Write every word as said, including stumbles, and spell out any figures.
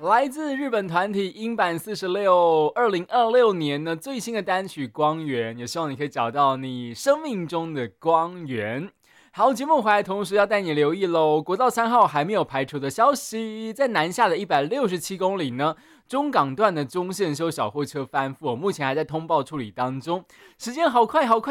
来自日本团体英版四十六，二零二六年呢最新的单曲《光源》，也希望你可以找到你生命中的光源。好，节目回来同时要带你留意喽，国道三号还没有排除的消息，在南下的一百六十七公里呢，中港段的中线修小货车翻覆，目前还在通报处理当中，时间好快好快。